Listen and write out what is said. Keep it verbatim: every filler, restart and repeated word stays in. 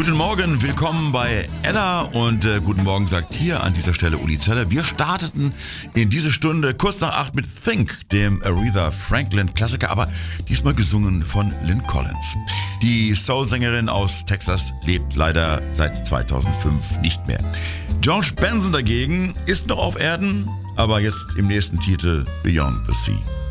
Guten Morgen, willkommen bei Ella und äh, guten Morgen sagt hier an dieser Stelle Uli Zeller. Wir starteten in diese Stunde kurz nach acht mit Think, dem Aretha Franklin Klassiker, aber diesmal gesungen von Lynn Collins. Die Soul-Sängerin aus Texas lebt leider seit zweitausendfünf nicht mehr. George Benson dagegen ist noch auf Erden, aber jetzt im nächsten Titel Beyond the Sea.